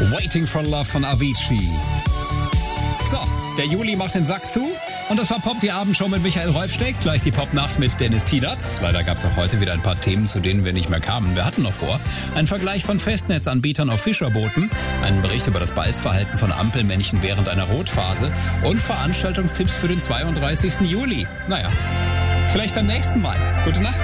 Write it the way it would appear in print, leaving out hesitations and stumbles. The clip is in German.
Waiting for Love von Avicii. So, der Juli macht den Sack zu. Und das war Pop, die Abendshow mit Michael Rolfsteck. Gleich die Popnacht mit Dennis Tielert. Leider gab es auch heute wieder ein paar Themen, zu denen wir nicht mehr kamen. Wir hatten noch vor einen Vergleich von Festnetzanbietern auf Fischerbooten, einen Bericht über das Balzverhalten von Ampelmännchen während einer Rotphase und Veranstaltungstipps für den 32. Juli. Naja, vielleicht beim nächsten Mal. Gute Nacht.